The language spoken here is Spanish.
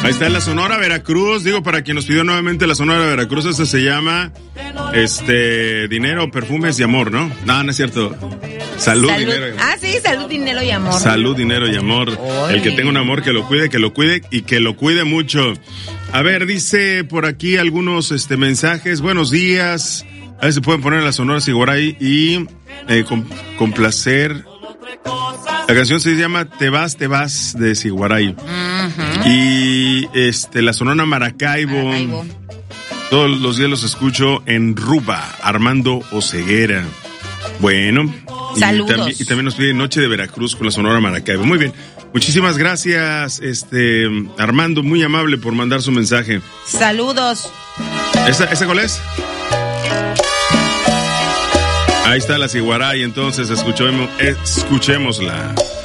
Ahí está la Sonora Veracruz. Digo, para quien nos pidió nuevamente la Sonora Veracruz, esta se llama Dinero, Perfumes y Amor, ¿no? No es cierto. Salud, dinero y amor. Ah, sí, salud, dinero y amor. Salud, dinero y amor. Oy. El que tenga un amor que lo cuide y que lo cuide mucho. A ver, dice por aquí algunos mensajes. Buenos días. A ver si pueden poner la Sonora Siguaray y complacer. La canción se llama Te vas de Siguaray. Uh-huh. Y la Sonora Maracaibo. Todos los días los escucho en Ruba, Armando Oseguera. Bueno. Saludos. Y también nos pide Noche de Veracruz con la Sonora Maracaibo. Muy bien. Muchísimas gracias, Armando, muy amable por mandar su mensaje. Saludos. ¿Esa cuál es? Ahí está la Siguaray, entonces escuchémosla.